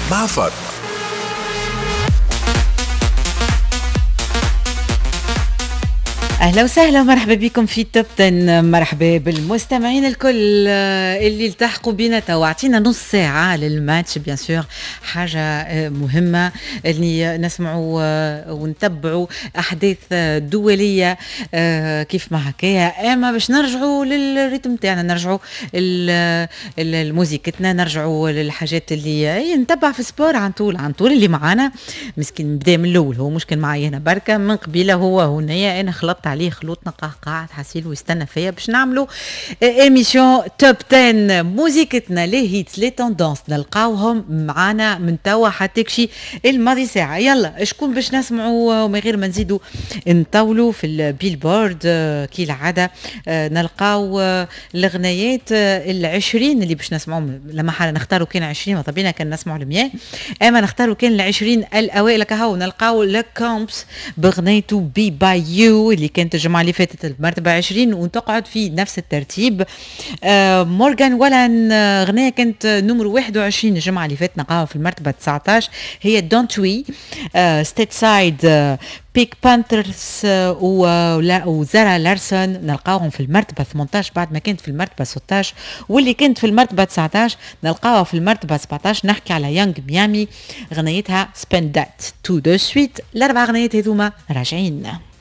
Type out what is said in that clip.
مع فاطمة. اهلا وسهلا ومرحبا بكم في توب 10. مرحبا بالمستمعين الكل اللي التحقوا بنا توا. عطينا نص ساعه للماتش بيان سور، حاجه مهمه اللي نسمعوا ونتبعوا احداث دوليه كيف ما هكايا، اما باش نرجعوا للريتم تاعنا، نرجعوا الموسيقتنا، نرجعوا للحاجات اللي نتبع في السبور عن طول اللي معانا. مسكين بدا من الاول، هو مش كان معايا هنا بركه من قبيله، هو هنايا انا خلطت عليه خلوطنا قاعد حسيل ويستنى فيا باش نعملوا ايميشن توب 10. موسيقتنا لي هيتس لي توندونس نلقاوهم معانا من توا حتى كشي الماضي ساعه. يلا شكون باش نسمعوا ومن غير ما نزيدوا نطولوا في البيلبورد كي العاده. نلقاو الغنايات العشرين اللي باش نسمعهم. لما حالا نختاروا كان 20 طبيعي كان نسمعوا ال100، اما نختاروا كان ال20 الاوائل كهو. نلقاو لكامبس بغنيته بي باي يو اللي كانت الجمعه اللي فاتت المرتبه 20 وتقعد في نفس الترتيب. مورغان ولان غنايه كانت نمر 21 الجمعه اللي فاتت، نلقاها في المرتبه 19 هي دونت وي. ستيت سايد بيك بانثرز وزارا لارسون نلقاهم في المرتبة 18 بعد ما كانت في المرتبة 16، واللي كانت في المرتبة 19 نلقاها في المرتبة 17. نحكي على يانج ميامي غنيتها سبين دات تو دو سويت. الأربع غنيات هذوما راجعين.